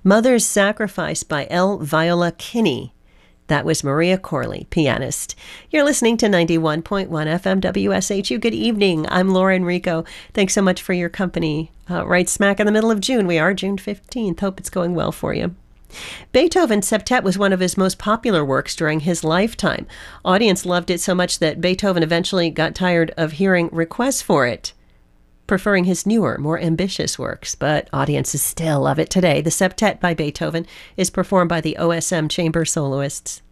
Mother's Sacrifice by L. Viola Kinney. That was Maria Corley, pianist. You're listening to 91.1 FM WSHU. Good evening. I'm Laura Enrico. Thanks so much for your company. Right smack in the middle of June. We are June 15th. Hope it's going well for you. Beethoven's Septet was one of his most popular works during his lifetime. Audience loved it so much that Beethoven eventually got tired of hearing requests for it, preferring his newer, more ambitious works. But audiences still love it today. The Septet by Beethoven is performed by the OSM Chamber Soloists.